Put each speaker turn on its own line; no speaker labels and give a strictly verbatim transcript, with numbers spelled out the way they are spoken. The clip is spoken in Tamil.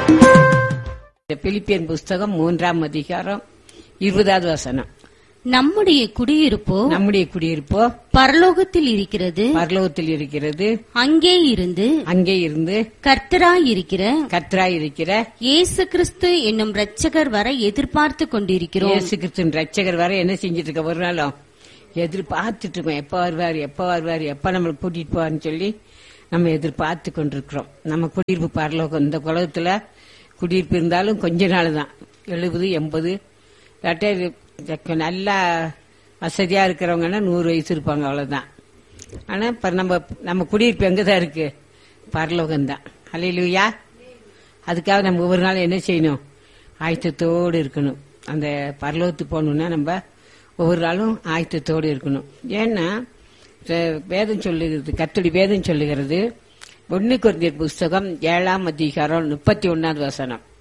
பிலிப்பியன் புஸ்தகம் மூன்றாம் அதிகாரம் இருபதாவது வசனம்.
நம்முடைய குடியிருப்போ
நம்முடைய குடியிருப்போ
பரலோகத்தில் இருக்கிறது,
பரலோகத்தில் இருக்கிறது.
அங்கே இருந்து
அங்கே இருந்து
கர்த்தராய் இருக்கிற
கர்த்தராய் இருக்கிற
இயேசு கிறிஸ்து என்னும் இரட்சகர் வர எதிர்பார்த்து கொண்டிருக்கிறோம்.
இயேசு கிறிஸ்துவின் இரட்சகர் வர என்ன செஞ்சிட்டு இருக்க? ஒரு நாளும் எதிர்பார்த்துட்டு இருக்கோம். எப்ப வருவாரு, எப்ப வருவாரு, எப்ப நம்மளை கூட்டிட்டு போவார்னு சொல்லி நம்ம எதிர்பார்த்து கொண்டிருக்கிறோம். நம்ம குடியிருப்பு பரலோகம். இந்த உலகத்துல குடியிருப்பு இருந்தாலும் கொஞ்ச நாள் தான், எழுபது எண்பது நல்லா வசதியா இருக்கிறவங்கன்னா நூறு வயசு இருப்பாங்க, அவ்வளவுதான். ஆனா இப்ப நம்ம நம்ம குடியிருப்பு எங்கதான் இருக்கு? பரலோகம்தான். அல்லேலூயா. அதுக்காக நம்ம ஒவ்வொரு நாளும் என்ன செய்யணும்? ஆயத்தத்தோடு இருக்கணும். அந்த பரலோகத்துக்கு போகணும்னா நம்ம ஒவ்வொரு நாளும் ஆயத்தத்தோடு இருக்கணும். ஏன்னா வேதம் சொல்லுகிறது, கர்த்தருடைய வேதம் சொல்லுகிறது, ஒன்னு கொரிந்தியர் புஸ்தகம் ஏழாம் அதிகாரம் முப்பத்தி ஒன்னாவது வசனம்.